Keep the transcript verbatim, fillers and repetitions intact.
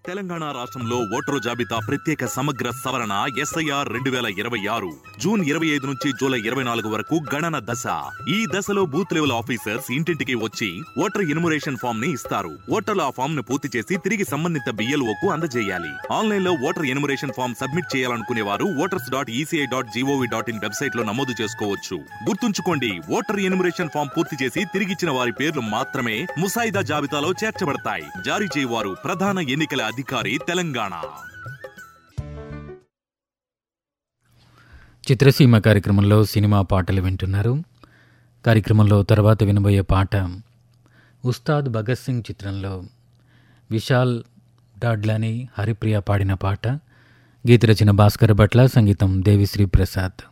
తెలంగాణ రాష్ట్రంలో ఓటరు జాబితా ప్రత్యేక సమగ్ర సవరణ ఎస్ఐఆర్ రెండు వేల ఇరవై ఆరు జూన్ ఇరవై ఐదు నుంచి జూలై ఇరవై నాలుగు వరకు గణన దశ. ఈ దశలో బూత్ లెవెల్ ఆఫీసర్స్ ఇంటింటికి వచ్చి ఓటర్ ఎన్యుమరేషన్ ఫామ్ ని ఇస్తారు. ఓటర్లు ఆ ఫామ్ ను పూర్తి చేసి తిరిగి సంబంధిత బిఎల్ఓకు అందజేయాలి. ఆన్లైన్ లో ఓటర్ ఎన్యుమరేషన్ ఫామ్ సబ్మిట్ చేయాలనుకునే వారు voters dot ECI dot GOV dot in website లో నమోదు చేసుకోవచ్చు. గుర్తుంచుకోండి, ఓటర్ ఎన్యుమరేషన్ ఫామ్ పూర్తి చేసి తిరిగిచ్చిన వారి పేర్లు మాత్రమే ముసాయిదా జాబితాలో చేర్చబడతాయి. జారీ చేయవారు ప్రధాన ఎన్నికల అధికారి, తెలంగాణ. చిత్రసీమ కార్యక్రమంలో సినిమా పాటలు వింటున్నారు. కార్యక్రమంలో తర్వాత వినబోయే పాట ఉస్తాద్ భగత్ సింగ్ చిత్రంలో విశాల్ డాడ్లాని, హరిప్రియ పాడిన పాట. గీత రచన భాస్కర్ భట్ల, సంగీతం దేవిశ్రీ ప్రసాద్.